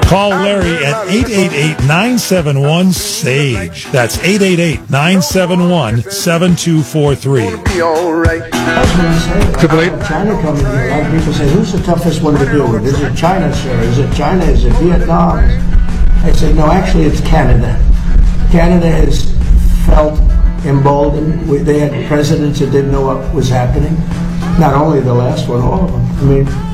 Call Larry at 888-971-SAGE. That's 888-971-7243. China coming here. A lot of people say, who's the toughest one to deal with? Is it China, sir? Is it China? Is it Vietnam? I say, no, actually it's Canada. Canada has felt emboldened. They had presidents that didn't know what was happening. Not only the last one, all of them. I mean,